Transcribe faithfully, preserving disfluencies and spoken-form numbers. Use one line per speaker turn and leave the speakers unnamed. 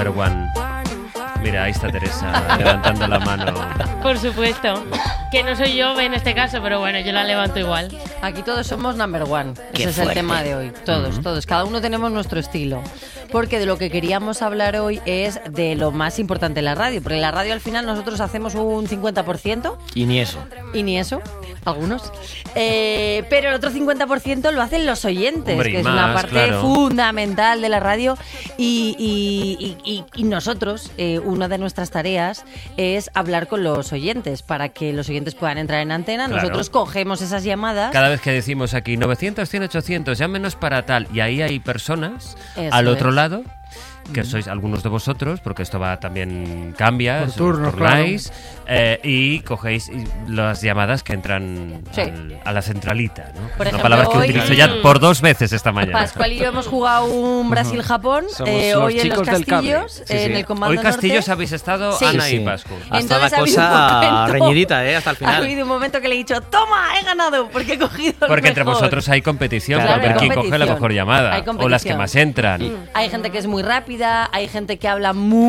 number one. Mira, ahí está Teresa levantando la mano.
Por supuesto. Que no soy yo en este caso, pero bueno, yo la levanto igual.
Aquí todos somos number one.
Qué
Ese es
fuerte.
el tema de hoy. Todos, uh-huh. todos. Cada uno tenemos nuestro estilo. Porque de lo que queríamos hablar hoy es de lo más importante de la radio. Porque en la radio al final nosotros hacemos un cincuenta por ciento.
Y ni eso.
Y ni eso. Algunos. Eh, pero el otro cincuenta por ciento lo hacen los oyentes,
Hombre,
que es
más,
una parte
claro.
fundamental de la radio. Y, y, y, y, y nosotros, eh, una de nuestras tareas es hablar con los oyentes para que los oyentes puedan entrar en antena.
Claro.
Nosotros cogemos esas llamadas.
Cada vez que decimos aquí novecientos, cien, ochocientos, llámenos para tal, y ahí hay personas
Eso
al otro
es.
lado, que sois algunos de vosotros, porque esto va también cambia,
Por
os
turnos,
turnáis, eh, y cogéis las llamadas que entran
Sí.
al, a la centralita, ¿no?
Por
Una
ejemplo,
palabra que
hoy-
utilizo ya por dos veces esta mañana.
Pascual y yo hemos jugado un Brasil-Japón.
Somos
eh,
los
hoy en los
chicos del cable.
Castillos,
Sí,
en
sí.
el Comando
Hoy Castillos
Norte.
habéis estado,
Sí.
Ana
Sí,
y
sí.
Pascu.
Hasta
Entonces
la
ha habido un
cosa
momento-
reñidita, ¿eh? Hasta el
Ha
final.
habido un momento que le he dicho, toma, he ganado, porque he cogido el
Porque entre
mejor.
vosotros hay competición
Claro,
para ver
hay
quién coge la
competición.
mejor llamada,
Hay
o las que
competición.
más entran.
Hay gente que es muy rápida, hay gente que habla muy